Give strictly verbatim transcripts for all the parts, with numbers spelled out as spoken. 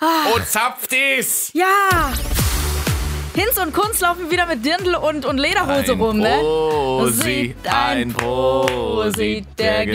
Ah. Und Zapftis! Ja! Hinz und Kunz laufen wieder mit Dirndl und, und Lederhose ein rum, ne? Prosi, ein Prosi der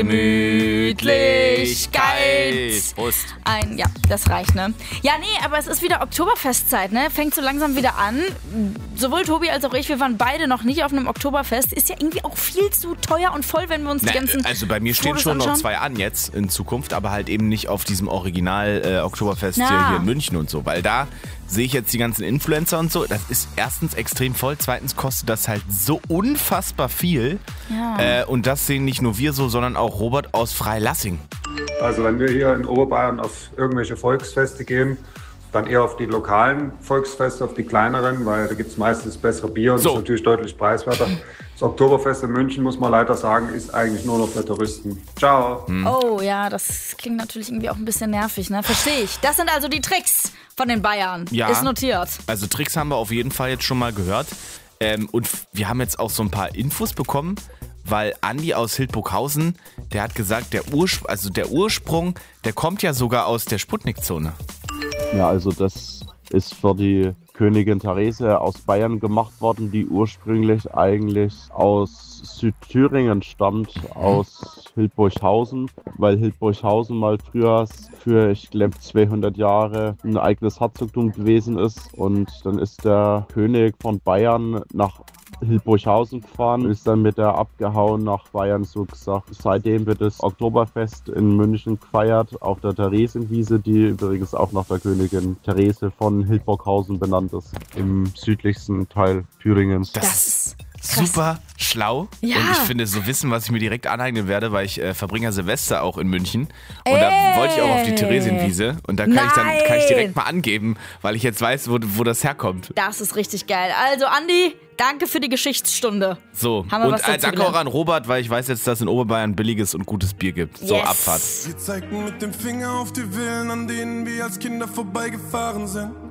Gemütlichkeit. Prost. Ein, ja, das reicht, ne? Ja, nee, aber es ist wieder Oktoberfestzeit, ne? Fängt so langsam wieder an. Sowohl Tobi als auch ich, wir waren beide noch nicht auf einem Oktoberfest. Ist ja irgendwie auch viel zu teuer und voll, wenn wir uns Na, die ganzen Also bei mir stehen Fotos schon noch anschauen. zwei an jetzt in Zukunft, aber halt eben nicht auf diesem Original äh, Oktoberfest Ja. hier, hier in München und so, weil da sehe ich jetzt die ganzen Influencer und so. Das ist erstens extrem voll, zweitens kostet das halt so unfassbar viel. Ja. Äh, und das sehen nicht nur wir so, sondern auch Robert aus Freilassing. Also wenn wir hier in Oberbayern auf irgendwelche Volksfeste gehen, dann eher auf die lokalen Volksfeste, auf die kleineren, weil da gibt es meistens bessere Bier und So. ist natürlich deutlich preiswerter. Das Oktoberfest in München, muss man leider sagen, ist eigentlich nur noch für Touristen. Ciao. Oh ja, das klingt natürlich irgendwie auch ein bisschen nervig, ne? Verstehe ich. Das sind also die Tricks von den Bayern. Ja. Ist notiert. Also Tricks haben wir auf jeden Fall jetzt schon mal gehört. Ähm, und f- wir haben jetzt auch so ein paar Infos bekommen, weil Andi aus Hildburghausen, der hat gesagt, der, Urspr- also der Ursprung, der kommt ja sogar aus der Sputnik-Zone. Ja, also das ist für die Königin Therese aus Bayern gemacht worden, die ursprünglich eigentlich aus Südthüringen stammt, aus Hildburghausen, weil Hildburghausen mal früher für, ich glaube, zweihundert Jahre ein eigenes Herzogtum gewesen ist und dann ist der König von Bayern nach Hildburghausen gefahren, ist dann mit der abgehauen nach Bayern, so gesagt. Seitdem wird das Oktoberfest in München gefeiert, auf der Theresienwiese, die übrigens auch nach der Königin Therese von Hildburghausen benannt ist, im südlichsten Teil Thüringens. Das, Das ist krass. super schlau. Ja. Und ich finde so Wissen, was ich mir direkt aneignen werde, weil ich äh, verbringe ja Silvester auch in München. Und Ey. da wollte ich auch auf die Theresienwiese. Und da kann ich dann kann ich direkt Nein. mal angeben, weil ich jetzt weiß, wo, wo das herkommt. Das ist richtig geil. Also Andi, danke für die Geschichtsstunde. So, Haben wir und was dazu äh, danke gelernt. auch an Robert, weil ich weiß jetzt, dass in Oberbayern billiges und gutes Bier gibt. So, Yes. Abfahrt. Sie zeigten mit dem Finger auf die Villen, an denen wir als Kinder vorbeigefahren sind.